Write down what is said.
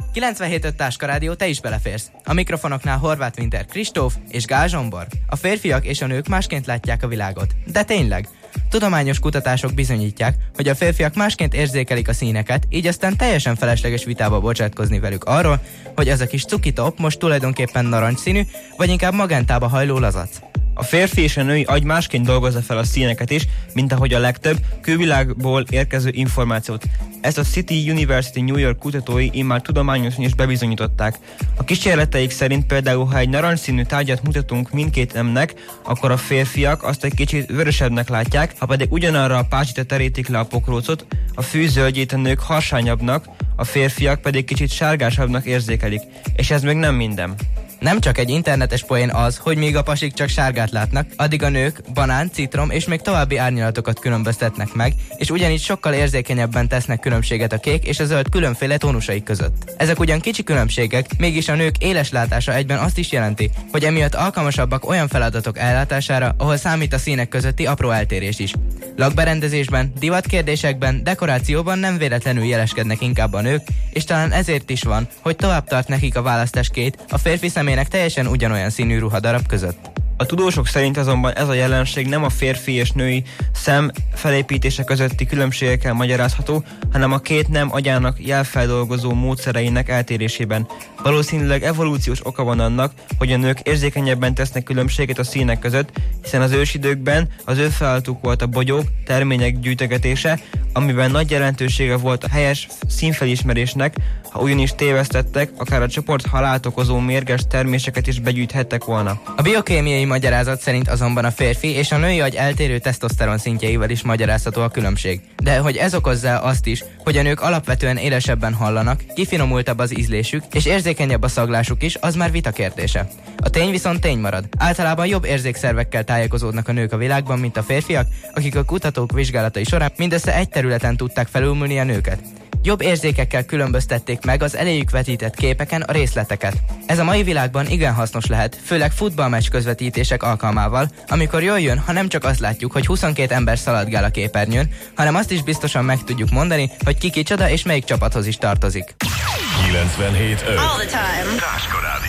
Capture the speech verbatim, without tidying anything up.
kilencvenhét öt Táska Rádió, te is beleférsz. A mikrofonoknál Horváth Winter Kristóf és Gál Zsombor. A férfiak és a nők másként látják a világot. De tényleg. Tudományos kutatások bizonyítják, hogy a férfiak másként érzékelik a színeket, így aztán teljesen felesleges vitába bocsátkozni velük arról, hogy az a kis cukitop most tulajdonképpen narancsszínű, vagy inkább magentába hajló lazac. A férfi és a női agy másként dolgozza fel a színeket is, mint ahogy a legtöbb külvilágból érkező információt. Ezt a City University New York kutatói immár tudományosan is bebizonyították. A kísérleteik szerint például, ha egy narancsszínű tárgyat mutatunk mindkét nemnek, akkor a férfiak azt egy kicsit vörösebbnek látják, ha pedig ugyanarra a pázsitra terítik le a pokrócot, a fű zöldjét a nők harsányabbnak, a férfiak pedig kicsit sárgásabbnak érzékelik. És ez még nem minden. Nem csak egy internetes poén az, hogy míg a pasik csak sárgát látnak, addig a nők banán, citrom és még további árnyalatokat különböztetnek meg, és ugyanígy sokkal érzékenyebben tesznek különbséget a kék és a zöld különféle tónusai között. Ezek ugyan kicsi különbségek, mégis a nők éles látása egyben azt is jelenti, hogy emiatt alkalmasabbak olyan feladatok ellátására, ahol számít a színek közötti apró eltérés is. Lakberendezésben, divatkérdésekben, dekorációban nem véletlenül jeleskednek inkább a nők, és talán ezért is van, hogy tovább tart nekik a választás két, a férfi személynek teljesen ugyanolyan színű ruhadarab között. A tudósok szerint azonban ez a jelenség nem a férfi és női szem felépítése közötti különbségekkel magyarázható, hanem a két nem agyának jelfeldolgozó módszereinek eltérésében. Valószínűleg evolúciós oka van annak, hogy a nők érzékenyebben tesznek különbséget a színek között, hiszen az ősidőkben az ő feladatuk volt a bogyók, termények gyűjtögetése, amiben nagy jelentősége volt a helyes színfelismerésnek, ha ugyanis tévesztettek, akár a csoport halált okozó mérges terméseket is begyűjthettek volna. A biokémiai magyarázat szerint azonban a férfi és a női agy eltérő tesztoszteron szintjeivel is magyarázható a különbség. De hogy ez okozza azt is, hogy a nők alapvetően élesebben hallanak, kifinomultabb az ízlésük és érzékenyebb a szaglásuk is, az már vita kérdése. A tény viszont tény marad. Általában jobb érzékszervekkel tájékozódnak a nők a világban, mint a férfiak, akik a kutatók vizsgálatai során mindössze egy területen tudták felülmúlni a nőket. Jobb érzékekkel különböztették meg az eléjük vetített képeken a részleteket. Ez a mai világban igen hasznos lehet, főleg futballmeccs közvetítések alkalmával, amikor jól jön, ha nem csak azt látjuk, hogy huszonkét ember szaladgál a képernyőn, hanem azt is biztosan meg tudjuk mondani, hogy ki kicsoda és melyik csapathoz is tartozik. kilencvenhét öt